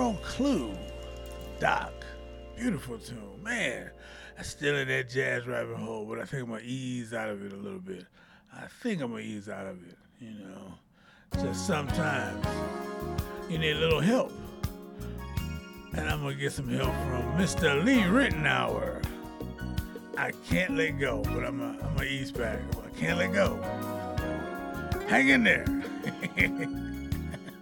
Carl Clue, Doc. Beautiful tune. Man, I'm still in that jazz rabbit hole, but I think I'm going to ease out of it a little bit. I think I'm going to ease out of it, you know. Just sometimes you need a little help. And I'm going to get some help from Mr. Lee Ritenour. I can't let go, but I'm a ease back. I can't let go. Hang in there.